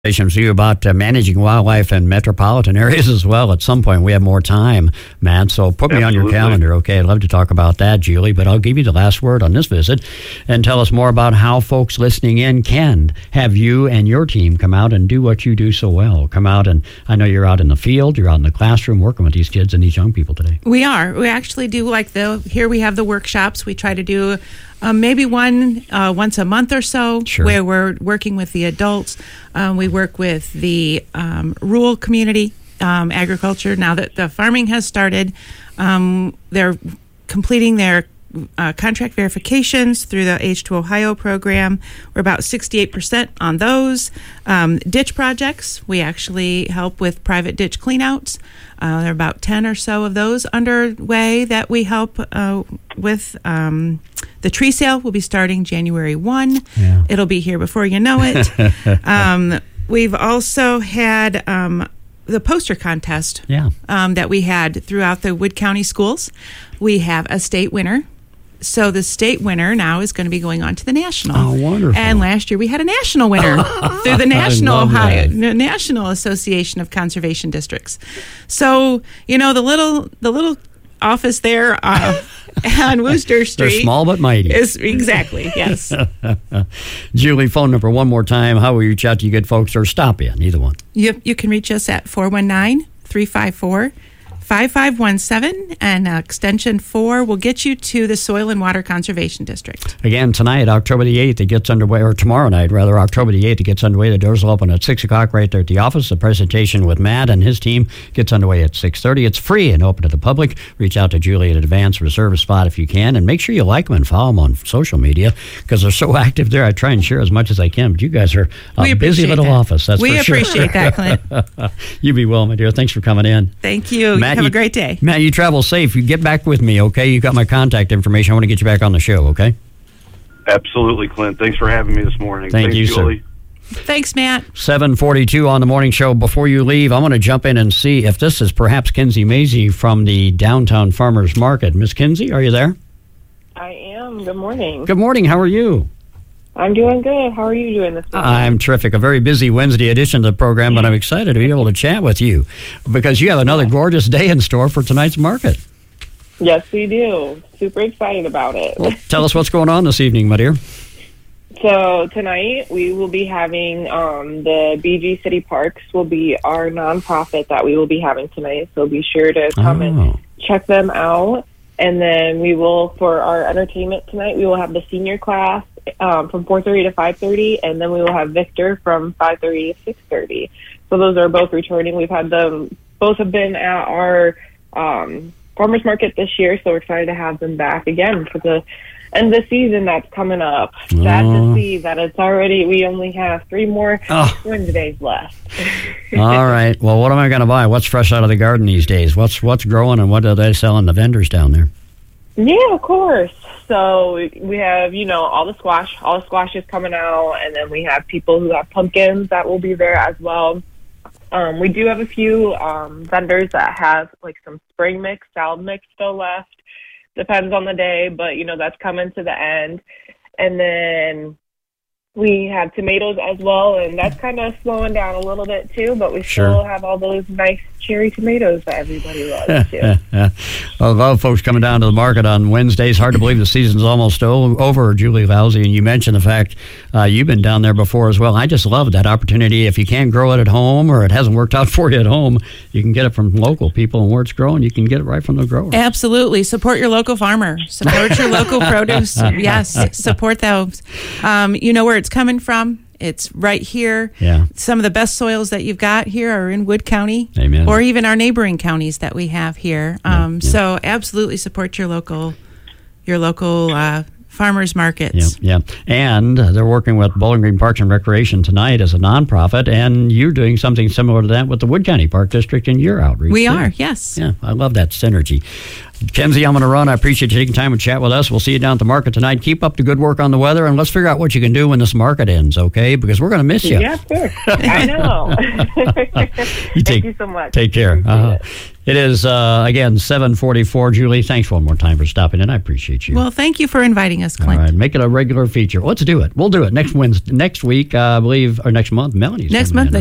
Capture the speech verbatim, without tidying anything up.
To you about uh, managing wildlife in metropolitan areas as well. At some point, we have more time, Matt. So put me Absolutely. on your calendar, okay? I'd love to talk about that, Julie. But I'll give you the last word on this visit and tell us more about how folks listening in can have you and your team come out and do what you do so well. Come out and I know you're out in the field, you're out in the classroom working with these kids and these young people today. We are. We actually do like the here we have the workshops. We try to do. Um, maybe one uh, once a month or so, Sure. where we're working with the adults. Um, we work with the um, rural community um, agriculture. Now that the farming has started, um, they're completing their uh, contract verifications through the H two Ohio program. We're about sixty-eight percent on those. Um, ditch projects, we actually help with private ditch cleanouts. Uh, there are about ten or so of those underway that we help uh, with. Um, the tree sale will be starting January first. Yeah. It'll be here before you know it. um, we've also had um, the poster contest Yeah. um, that we had throughout the Wood County schools. We have a state winner. So the state winner now is going to be going on to the national. Oh, wonderful. And last year we had a national winner through the National love Ohio that. N- National Association of Conservation Districts. So, you know, the little the little office there uh, on Wooster Street. They're small but mighty. Is exactly, yes. Julie, phone number one more time. How will we reach out to you good folks or stop in? Either one. You, you can reach us at four one nine, three five four, five five one seven, and uh, extension four will get you to the Soil and Water Conservation District. Again, tonight, October the eighth, it gets underway, or tomorrow night, rather, October the eighth, it gets underway. The doors will open at six o'clock right there at the office. The presentation with Matt and his team gets underway at six thirty. It's free and open to the public. Reach out to Julie at Advance, reserve a spot if you can, and make sure you like them and follow them on social media because they're so active there. I try and share as much as I can, but you guys are a We busy appreciate little that. office, that's We for sure. appreciate that, Clint. You be well, my dear. Thanks for coming in. Thank you. Matt, Have you- a great day. Matt, you travel safe. You get back with me, okay? You got my contact information. I want to get you back on the show, okay? Absolutely, Clint. Thanks for having me this morning. Thank Thanks, you, sir. Julie. Thanks, Matt. seven forty-two on the morning show. Before you leave, I want to jump in and see if this is perhaps Kinsey Mazie from the Downtown Farmers Market. Miss Kinsey, are you there? I am. Good morning. Good morning. How are you? I'm doing good. How are you doing this morning? I'm terrific. A very busy Wednesday edition of the program, but I'm excited to be able to chat with you because you have another gorgeous day in store for tonight's market. Yes, we do. Super excited about it. Well, tell us what's going on this evening, my dear. So tonight we will be having um, the B G City Parks will be our nonprofit that we will be having tonight. So be sure to come Oh. and check them out. And then we will, for our entertainment tonight, we will have the senior class um, from four thirty to five thirty, and then we will have Victor from five thirty to six thirty. So those are both returning. We've had them, both have been at our um, farmers market this year, so we're excited to have them back again for the end of the season that's coming up. Sad Oh. to see that it's already, we only have three more Oh. Wednesdays left. All right. Well, what am I going to buy? What's fresh out of the garden these days? What's what's growing and what are they selling the vendors down there? Yeah, of course. So we have, you know, all the squash, all the squash is coming out, and then we have people who have pumpkins that will be there as well. Um, we do have a few um, vendors that have like some spring mix, salad mix still left. Depends on the day, but you know that's coming to the end. And then we have tomatoes as well, and that's kind of slowing down a little bit too. But we Sure. still have all those nice cherry tomatoes that everybody loves too. Well, a lot of folks coming down to the market on Wednesdays. Hard to believe the season's almost o- over, Julie Lousy. And you mentioned the fact uh, you've been down there before as well. I just love that opportunity. If you can't grow it at home or it hasn't worked out for you at home, you can get it from local people. And where it's growing, you can get it right from the grower. Absolutely. Support your local farmer. Support your local produce. Yes, support those. Um, you know where it's coming from. It's right here. Yeah. Some of the best soils that you've got here are in Wood County. Amen. Or even our neighboring counties that we have here. Um, yeah. So absolutely support your local, your local uh, farmers markets. Yeah, yeah. And they're working with Bowling Green Parks and Recreation tonight as a nonprofit, and you're doing something similar to that with the Wood County Park District in your outreach. We too. are, yes. Yeah, I love that synergy. Kenzie, I'm going to run. I appreciate you taking time to chat with us. We'll see you down at the market tonight. Keep up the good work on the weather, and let's figure out what you can do when this market ends, okay? Because we're going to miss you. Yeah, sure. I know. You Thank take, you so much. Take care. Appreciate Uh-huh. it. It is, uh, again, seven forty-four. Julie, thanks one more time for stopping in. I appreciate you. Well, thank you for inviting us, All Clint. right, make it a regular feature. Let's do it. We'll do it next Wednesday, next week, uh, I believe, or next month. Melanie's Next coming month, in.